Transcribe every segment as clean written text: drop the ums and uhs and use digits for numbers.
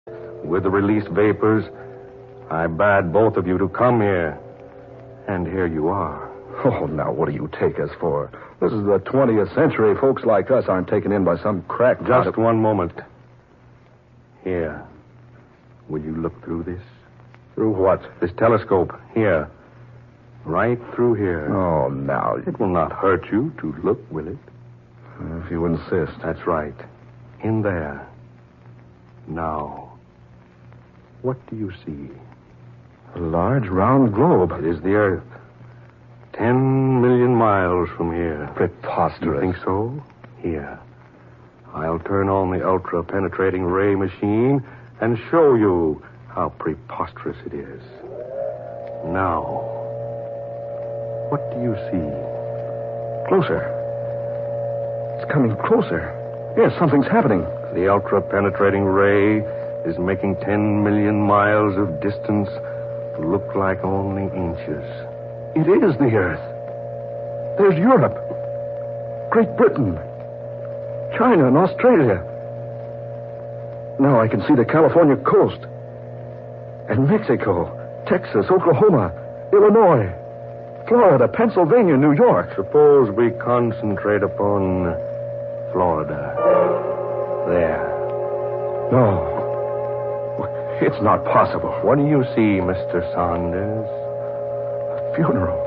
With the released vapors, I bade both of you to come here. And here you are. Oh, now what do you take us for? This is the 20th century. Folks like us aren't taken in by some crack. Just one moment. Here. Will you look through this? Through what? This telescope. Here. Right through here. Oh, now. It will not hurt you to look, will it? If you insist. That's right. In there. Now. What do you see? A large, round globe. It is the Earth. 10 million miles from here. Preposterous. You think so? Here. I'll turn on the ultra-penetrating ray machine and show you how preposterous it is. Now, what do you see? Closer. It's coming closer. Yes, something's happening. The ultra-penetrating ray is making 10 million miles of distance look like only inches. It is the Earth. There's Europe, Great Britain, China, and Australia. Now I can see the California coast. And Mexico, Texas, Oklahoma, Illinois, Florida, Pennsylvania, New York. Suppose we concentrate upon Florida. There. No. It's not possible. What do you see, Mr. Saunders? A funeral.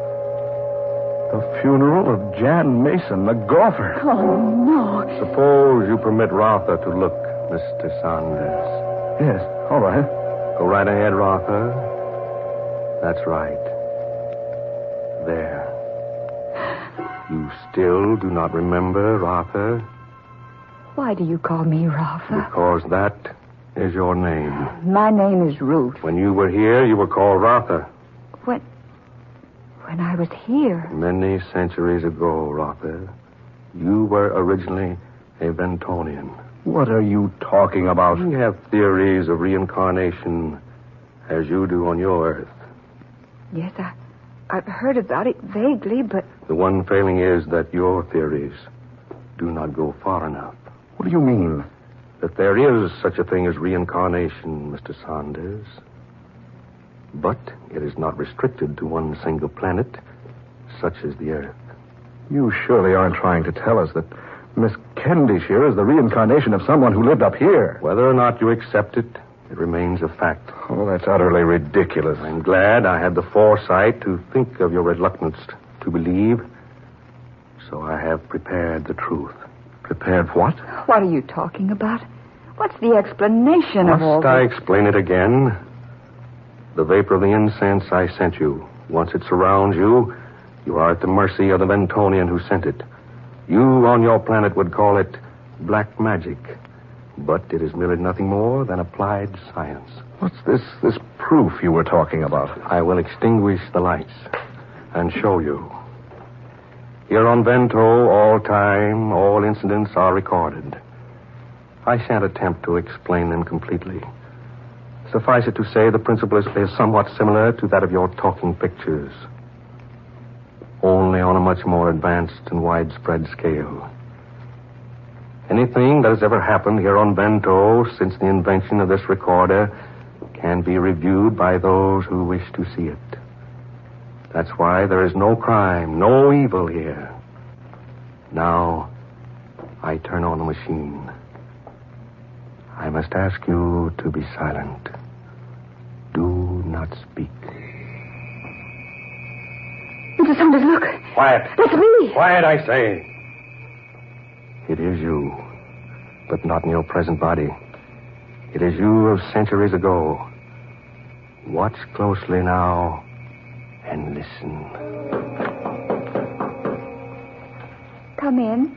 The funeral of Jan Mason, the golfer. Oh, no. Suppose you permit Rotha to look, Mr. Saunders. Yes, all right. Go right ahead, Rotha. That's right. There. You still do not remember, Rotha? Why do you call me Rotha? Because that is your name. My name is Ruth. When you were here, you were called Rotha. When I was here. Many centuries ago, Rotha, you were originally a Ventonian. What are you talking about? We have theories of reincarnation as you do on your Earth. Yes, I've heard about it vaguely, but... The one failing is that your theories do not go far enough. What do you mean? That there is such a thing as reincarnation, Mr. Saunders. But it is not restricted to one single planet, such as the Earth. You surely aren't trying to tell us that Miss Kendish here is the reincarnation of someone who lived up here. Whether or not you accept it, it remains a fact. Oh, that's utterly ridiculous. I'm glad I had the foresight to think of your reluctance to believe. So I have prepared the truth. Prepared what? What are you talking about? What's the explanation of all Must I this? explain it again? The vapor of the incense I sent you. Once it surrounds you, you are at the mercy of the Ventonian who sent it. You on your planet would call it black magic. But it is merely nothing more than applied science. What's this proof you were talking about? I will extinguish the lights and show you. Here on Vento, all time, all incidents are recorded. I shan't attempt to explain them completely. Suffice it to say, the principle is somewhat similar to that of your talking pictures, only on a much more advanced and widespread scale. Anything that has ever happened here on Vento since the invention of this recorder can be reviewed by those who wish to see it. That's why there is no crime, no evil here. Now, I turn on the machine. I must ask you to be silent. Do not speak. Mr. Saunders, look. Quiet. That's me. Quiet, I say. It is you, but not in your present body. It is you of centuries ago. Watch closely now and listen. Come in.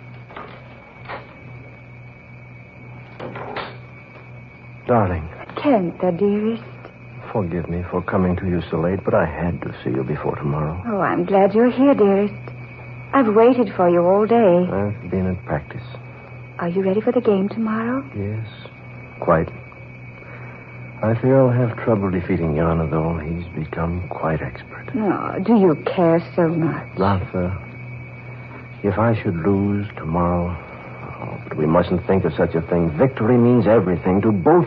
Darling. Kent, dearest. Forgive me for coming to you so late, but I had to see you before tomorrow. Oh, I'm glad you're here, dearest. I've waited for you all day. I've been at practice. Are you ready for the game tomorrow? Yes, quite. I fear I'll have trouble defeating Yana, though. He's become quite expert. Oh, do you care so much? Rotha, if I should lose tomorrow... Oh, but we mustn't think of such a thing. Victory means everything to both